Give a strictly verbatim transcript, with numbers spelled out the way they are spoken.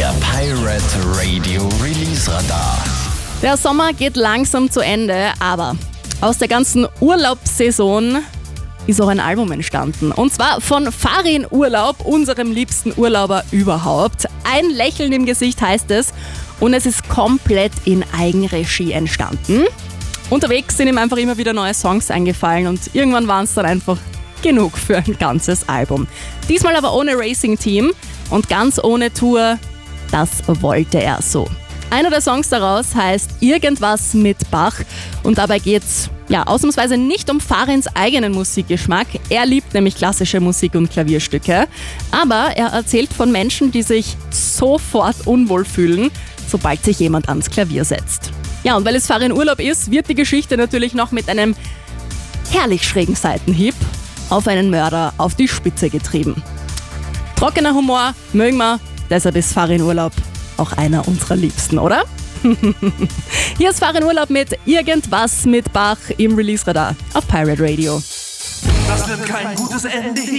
Der Pirate Radio Release Radar. Der Sommer geht langsam zu Ende, aber aus der ganzen Urlaubssaison ist auch ein Album entstanden. Und zwar von Farin Urlaub, unserem liebsten Urlauber überhaupt. Ein Lächeln im Gesicht heißt es und es ist komplett in Eigenregie entstanden. Unterwegs sind ihm einfach immer wieder neue Songs eingefallen und irgendwann waren es dann einfach genug für ein ganzes Album. Diesmal aber ohne Racing-Team und ganz ohne Tour, das wollte er so. Einer der Songs daraus heißt Irgendwas mit Bach und dabei geht's ja ausnahmsweise nicht um Farins eigenen Musikgeschmack. Er liebt nämlich klassische Musik und Klavierstücke, aber er erzählt von Menschen, die sich sofort unwohl fühlen, sobald sich jemand ans Klavier setzt. Ja, und weil es Farin Urlaub ist, wird die Geschichte natürlich noch mit einem herrlich schrägen Seitenhieb auf einen Mörder auf die Spitze getrieben. Trockener Humor mögen wir, deshalb ist Farin Urlaub auch einer unserer Liebsten, oder? Hier ist Farin Urlaub mit Irgendwas mit Bach im Release Radar auf Pirate Radio. Das wird kein gutes Ende.